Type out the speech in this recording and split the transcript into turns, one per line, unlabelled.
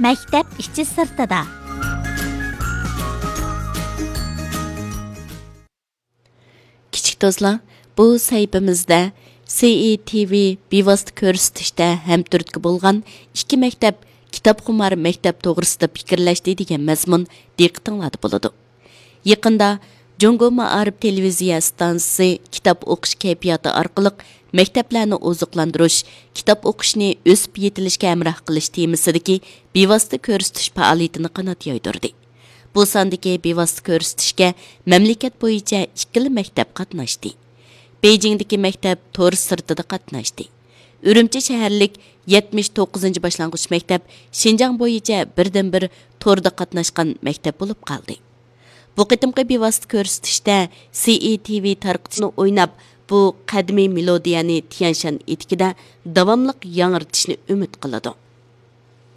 Maktab ichi sirtida.
Kichik do'stlar, bu saytimizda CETV bevosita ko'rsatishda hamturtki bo'lgan ikki maktab kitobxumar maktab to'g'risida fikrlashdi degan mazmun diqqatinglarda bo'ladi. Yaqinda Jungo Ma'arif televiziya stansiyasi kitob o'qish kayfiyati orqali maktablarni oziqlantirish, kitob o'qishni o'sib yetilishga amroh qilish temasidagi bevosita ko'rsatish faoliyatini qanot yoydirdi. Bu sondagi bevosita ko'rsatishga mamlakat bo'yicha 2 maktab qatnashdi. Beijingdagi maktab to'r sirtida qatnashdi. Urumchi shaharlik 79 boshlang'ich maktab Xinjiang bo'yicha birdan-bir to'rda qatnashgan maktab bo'lib qoldi. Bu qitimqi bevosita ko'rsatishda CETV tarqitishni o'ynab, bu qadimiy melodiyani Tianshan etikida davomliq yangrtishni umid qiladi.